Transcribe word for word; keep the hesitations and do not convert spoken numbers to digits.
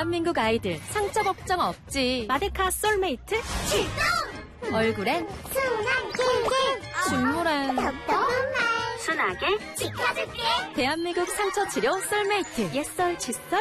대한민국 아이들 상처 걱정 없지. 마데카 솔메이트 출동! 얼굴엔 순한 꿀꿀 중물엔 답답한 말 순하게 지켜줄게. 대한민국 상처 치료 솔메이트 옛설 칫솔